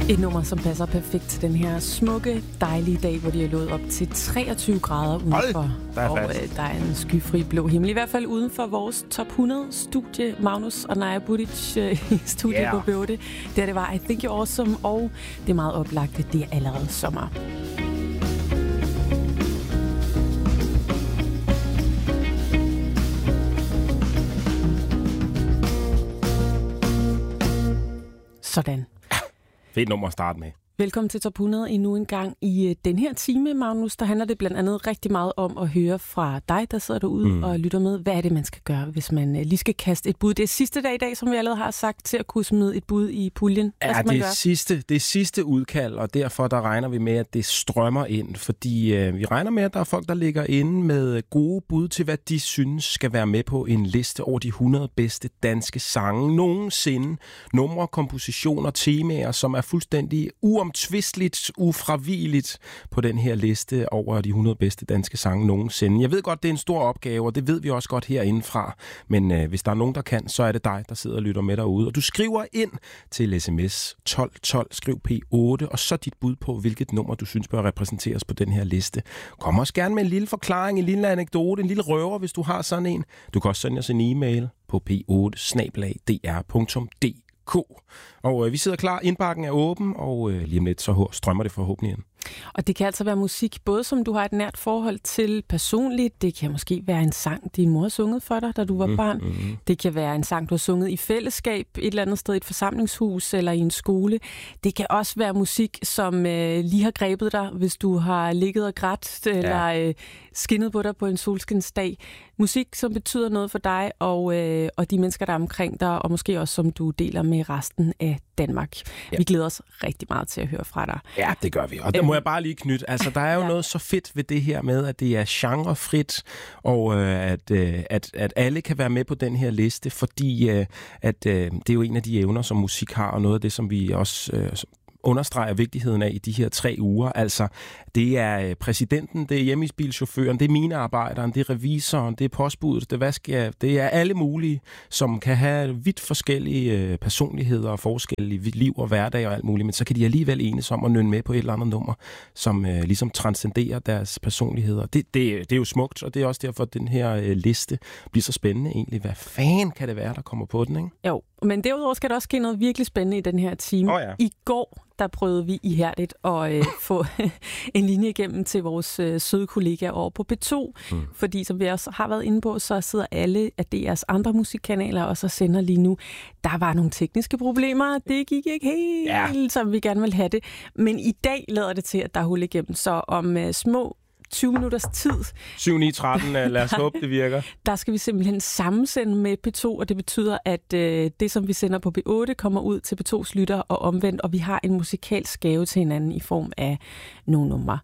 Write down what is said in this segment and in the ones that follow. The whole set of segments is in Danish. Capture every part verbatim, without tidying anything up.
Et nummer, som passer perfekt til den her smukke, dejlige dag, hvor de er nået op til treogtyve grader udenfor. Der er og øh, der er en skyfri blå himmel. I hvert fald uden for vores top hundrede-studie. Magnus og Naja Budic øh, i studiet yeah. på B otte. Der det var I Think You're Awesome, og det er meget oplagte. Det er allerede sommer. Sådan. Fedt nummer at starte med. Velkommen til Top hundrede endnu en gang. I den her time, Magnus, der handler det blandt andet rigtig meget om at høre fra dig, der sidder derude mm. og lytter med. Hvad er det, man skal gøre, hvis man lige skal kaste et bud? Det er sidste dag i dag, som vi allerede har sagt, til at kunne smide et bud i puljen. Hvad ja, det er, sidste, det er sidste udkald, og derfor der regner vi med, at det strømmer ind. Fordi øh, vi regner med, at der er folk, der ligger inde med gode bud til, hvad de synes skal være med på en liste over de hundrede bedste danske sange nogensinde. Numre, kompositioner, temaer, som er fuldstændig uomtvisteligt, ufravigeligt på den her liste over de hundrede bedste danske sange nogensinde. Jeg ved godt, det er en stor opgave, og det ved vi også godt herindefra. Men øh, hvis der er nogen, der kan, så er det dig, der sidder og lytter med derude. Og du skriver ind til sms tolv tolv, skriv P otte, og så dit bud på, hvilket nummer du synes bør repræsenteres på den her liste. Kom også gerne med en lille forklaring, en lille anekdote, en lille røver, hvis du har sådan en. Du kan også sende os en e-mail på p otte snabel-a d r punktum d k. Og øh, vi sidder klar, indbakken er åben, og øh, lige om lidt så strømmer det forhåbentlig ind. Og det kan altså være musik, både som du har et nært forhold til personligt. Det kan måske være en sang, din mor har sunget for dig, da du var mm, barn. Mm. Det kan være en sang, du har sunget i fællesskab et eller andet sted, i et forsamlingshus eller i en skole. Det kan også være musik, som øh, lige har grebet dig, hvis du har ligget og grædt eller øh, skinnet på dig på en solskinsdag. Musik, som betyder noget for dig og, øh, og de mennesker, der er omkring dig, og måske også som du deler med resten af Danmark. Ja. Vi glæder os rigtig meget til at høre fra dig. Ja, det gør vi. Og der må jeg bare lige knytte. Altså, der er jo ja. noget så fedt ved det her med, at det er genrefrit, og øh, at, øh, at, at alle kan være med på den her liste, fordi øh, at, øh, det er jo en af de evner, som musik har, og noget af det, som vi også Øh, understreger vigtigheden af i de her tre uger. Altså, det er præsidenten, det er hjemmebilchaufføren, det er minearbejderen, det er revisoren, det er postbudet, det, hvad skal jeg, det er alle mulige, som kan have vidt forskellige personligheder og forskellige liv og hverdag og alt muligt, men så kan de alligevel enes om at nynne med på et eller andet nummer, som øh, ligesom transcenderer deres personligheder. Det, det, det er jo smukt, og det er også derfor, at den her øh, liste bliver så spændende egentlig. Hvad fanden kan det være, der kommer på den, ikke? Jo, men derudover skal der også ske noget virkelig spændende i den her time. Oh, ja. I går, der prøvede vi ihærdigt at øh, få en linje igennem til vores øh, søde kollegaer over på P to. Mm. Fordi som vi også har været inde på, så sidder alle af D R's andre musikkanaler og så sender lige nu. Der var nogle tekniske problemer. Det gik ikke helt, ja. som vi gerne vil have det. Men i dag lader det til, at der er hul igennem. Så om øh, små tyve minutters tid. syv ni tretten, lad os håbe, det virker. Der skal vi simpelthen sammensende med P to, og det betyder, at øh, det, som vi sender på P otte, kommer ud til P to's lytter og omvendt, og vi har en musikalsk gave til hinanden i form af nogle numre.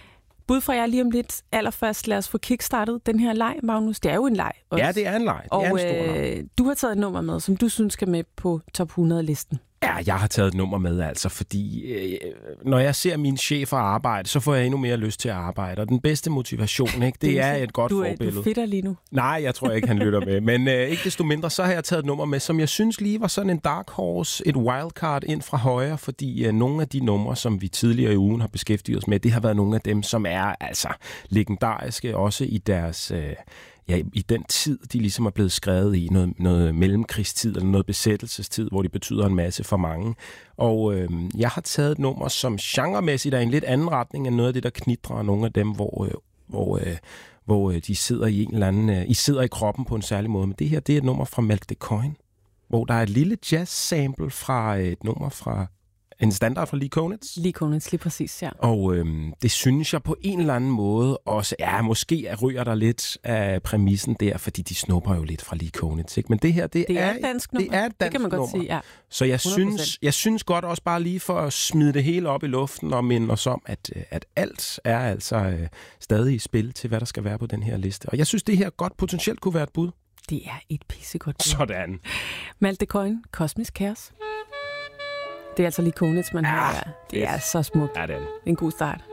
Bud fra jer lige om lidt. Allerførst, lad os få kickstartet den her leg, Magnus. Det er jo en leg også. Ja, det er en leg. Det og, er en stor leg. Øh, du har taget et nummer med, som du synes skal med på top hundrede-listen. Ja, jeg har taget et nummer med, altså, fordi øh, når jeg ser mine chefer arbejde, så får jeg endnu mere lyst til at arbejde. Og den bedste motivation, ikke, det, det er et godt du, forbillede. Du fedter lige nu. Nej, jeg tror ikke, han lytter med. Men øh, ikke desto mindre, så har jeg taget et nummer med, som jeg synes lige var sådan en dark horse, et wildcard ind fra højre, fordi øh, nogle af de numre, som vi tidligere i ugen har beskæftiget os med, det har været nogle af dem, som er altså legendariske, også i deres Øh, Ja, i den tid, de ligesom er blevet skrevet i, noget, noget mellemkrigstid eller noget besættelsestid, hvor de betyder en masse for mange. Og øh, jeg har taget et nummer, som genremæssigt er i en lidt anden retning end noget af det, der knitrer nogle af dem, hvor, øh, hvor, øh, hvor de sidder i en eller anden, øh, I sidder i kroppen på en særlig måde. Men det her, det er et nummer fra Malk de Koijn, hvor der er et lille jazz-sample fra et nummer fra en standard fra Lee Konitz. Lee Konitz, lige præcis, ja. Og øhm, det synes jeg på en eller anden måde også, ja, måske ryger der lidt af præmissen der, fordi de snupper jo lidt fra Lee Konitz, ikke? Men det her, det, det er, er et dansk nummer. Det er et dansk det kan man godt nummer. sige, ja. Så jeg synes, jeg synes godt også bare lige for at smide det hele op i luften og minde os om, at, at alt er altså øh, stadig i spil til, hvad der skal være på den her liste. Og jeg synes, det her godt potentielt kunne være et bud. Det er et pissegodt bud. Sådan. Malk de Koijn, Kosmisk Kaos. Det er altså Lee Konitz, man ja, har. Det er så smukt. Ja, det er det. En god start.